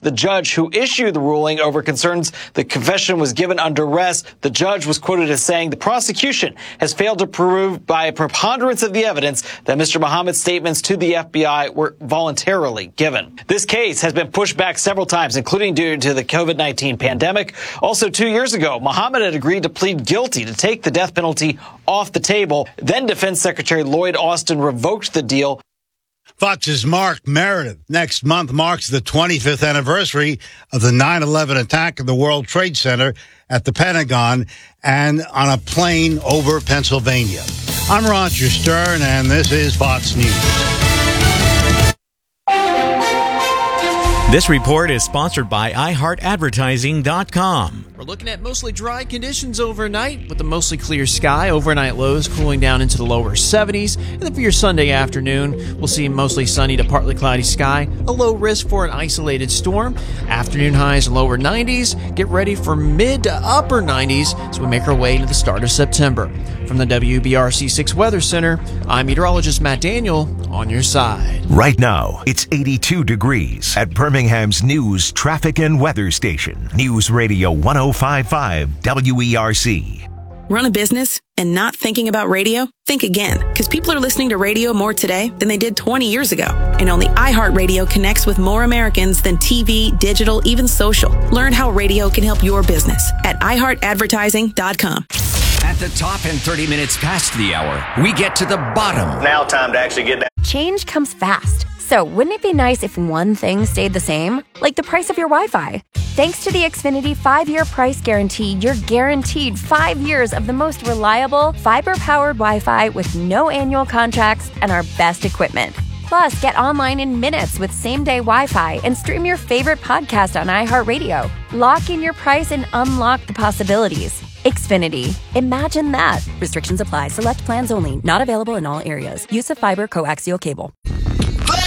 The judge who issued the ruling over concerns the confession was given under duress, the judge was quoted as saying the prosecution has failed to prove by a preponderance of the evidence that Mr. Muhammad's statements to the FBI were voluntarily given. This case has been pushed back several times, including due to the COVID-19 pandemic. Also, 2 years ago, Muhammad had agreed to plead guilty to take the death penalty off the table. Then Defense Secretary Lloyd Austin revoked the deal. Fox's Mark Meredith. Next month marks the 25th anniversary of the 9/11 attack of the World Trade Center at the Pentagon and on a plane over Pennsylvania. I'm Roger Stern, and this is Fox News. This report is sponsored by iHeartAdvertising.com. We're looking at mostly dry conditions overnight with a mostly clear sky. Overnight lows cooling down into the lower 70s. And then for your Sunday afternoon, we'll see mostly sunny to partly cloudy sky. A low risk for an isolated storm. Afternoon highs lower 90s. Get ready for mid to upper 90s as we make our way into the start of September. From the WBRC 6 Weather Center, I'm meteorologist Matt Daniel on your side. Right now, it's 82 degrees at Birmingham's News, Traffic, and Weather Station. News Radio 105.5 WERC. Run a business and not thinking about radio? Think again, because people are listening to radio more today than they did 20 years ago. And only iHeartRadio connects with more Americans than TV, digital, even social. Learn how radio can help your business at iHeartAdvertising.com. At the top and 30 minutes past the hour, we get to the bottom. Now time to actually get down. Change comes fast. So wouldn't it be nice if one thing stayed the same? Like the price of your Wi-Fi. Thanks to the Xfinity 5-year price guarantee, you're guaranteed 5 years of the most reliable, fiber-powered Wi-Fi with no annual contracts and our best equipment. Plus, get online in minutes with same-day Wi-Fi and stream your favorite podcast on iHeartRadio. Lock in your price and unlock the possibilities. Xfinity. Imagine that. Restrictions apply. Select plans only. Not available in all areas. Use of fiber coaxial cable.